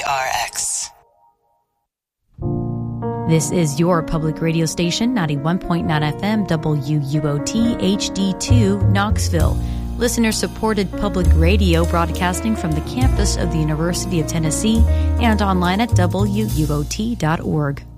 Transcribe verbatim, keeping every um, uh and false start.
R X. This is your public radio station, ninety-one point nine F M, W U O T, H D two, Knoxville. Listener-supported public radio broadcasting from the campus of the University of Tennessee and online at W U O T dot org.